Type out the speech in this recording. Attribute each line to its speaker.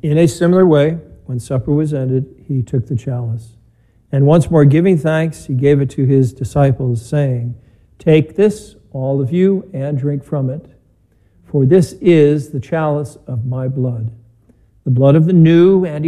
Speaker 1: In a similar way, when supper was ended, he took the chalice. And once more giving thanks, he gave it to his disciples, saying, "Take this, all of you, and drink from it. For this is the chalice of my blood, the blood of the new and